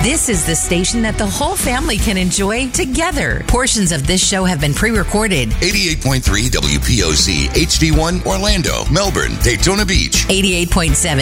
This is the station that the whole family can enjoy together. Portions of this show have been pre-recorded. 88.3 WPOC HD1 Orlando, Melbourne, Daytona Beach. 88.7